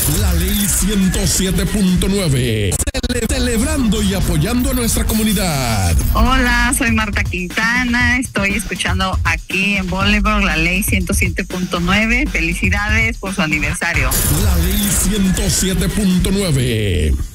La ley 107.9. Celebrando y apoyando a nuestra comunidad. Hola, soy Marta Quintana. Estoy escuchando aquí en Boulevard la ley 107.9. Felicidades por su aniversario. La ley 107.9.